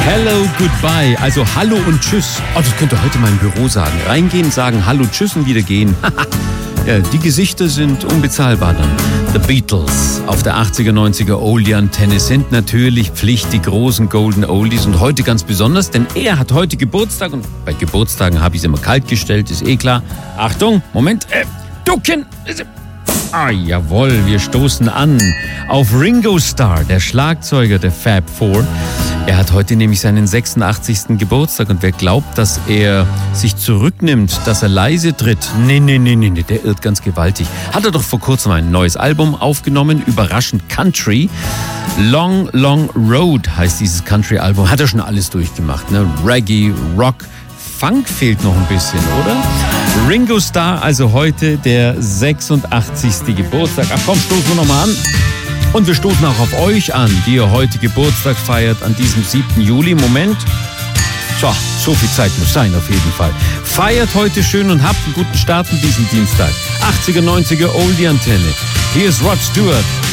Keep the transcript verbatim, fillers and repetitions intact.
Hello, goodbye. Also hallo und tschüss. Oh, das könnt ihr heute mal im Büro sagen. Reingehen, sagen hallo, tschüss und wieder gehen. Ja, die Gesichter sind unbezahlbar dann. The Beatles auf der achtziger, neunziger Oldie-Antenne sind natürlich Pflicht, die großen Golden Oldies. Und heute ganz besonders, denn er hat heute Geburtstag. Und bei Geburtstagen habe ich es immer kalt gestellt, ist eh klar. Achtung, Moment, äh, ducken. Ah, jawohl, wir stoßen an auf Ringo Starr, der Schlagzeuger der Fab Four. Er hat heute nämlich seinen sechsundachtzigsten Geburtstag und wer glaubt, dass er sich zurücknimmt, dass er leise tritt, nee, nee, nee, nee, der irrt ganz gewaltig. Hat er doch vor kurzem ein neues Album aufgenommen, überraschend Country. Long, Long Road heißt dieses Country-Album. Hat er schon alles durchgemacht, ne? Reggae, Rock, Funk fehlt noch ein bisschen, oder? Ringo Starr, also heute der sechsundachtzigste Geburtstag. Ach komm, stoßen wir nochmal an. Und wir stoßen auch auf euch an, die ihr heute Geburtstag feiert, an diesem siebten Juli. Moment. So, so viel Zeit muss sein, auf jeden Fall. Feiert heute schön und habt einen guten Start in diesen Dienstag. achtziger, neunziger Oldie-Antenne. Hier ist Rod Stewart.